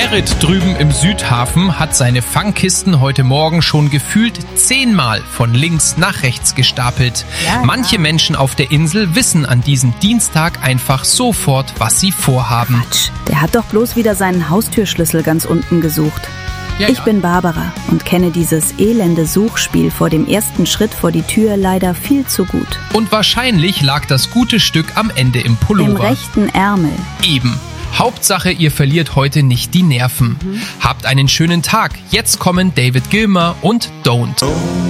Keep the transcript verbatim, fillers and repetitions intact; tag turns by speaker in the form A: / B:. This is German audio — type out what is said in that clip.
A: Gerrit drüben im Südhafen hat seine Fangkisten heute Morgen schon gefühlt zehnmal von links nach rechts gestapelt.
B: Ja,
A: Manche
B: ja.
A: Menschen auf der Insel wissen an diesem Dienstag einfach sofort, was sie vorhaben.
B: Quatsch, der hat doch bloß wieder seinen Haustürschlüssel ganz unten gesucht.
A: Ja,
B: Ich
A: ja.
B: bin Barbara und kenne dieses elende Suchspiel vor dem ersten Schritt vor die Tür leider viel zu gut.
A: Und wahrscheinlich lag das gute Stück am Ende im
B: Im
A: Pullover.
B: rechten Ärmel.
A: Eben. Hauptsache, ihr verliert heute nicht die Nerven. Habt einen schönen Tag. Jetzt kommen David Gilmour und Don't.